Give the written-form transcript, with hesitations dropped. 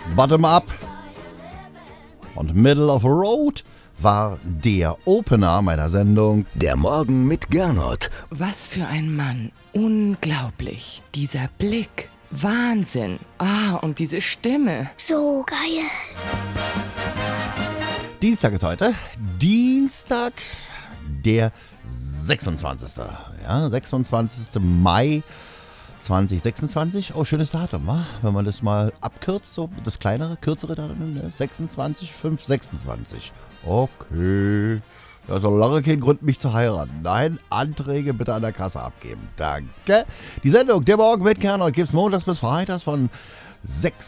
Bottom Up und Middle of the Road war der Opener meiner Sendung. Der Morgen mit Gernot. Was für ein Mann. Unglaublich. Dieser Blick. Wahnsinn. Und diese Stimme. So geil. Dienstag ist heute. Dienstag, der 26. Ja, 26. Mai 2026. Oh, schönes Datum, wa? Wenn man das mal abkürzt, so das kleinere, kürzere Datum, ne? 26, 5, 26. Okay. Ja, solange kein Grund, mich zu heiraten. Nein, Anträge bitte an der Kasse abgeben. Danke. Die Sendung Der Morgen mit Gernot gibt's montags bis freitags von 6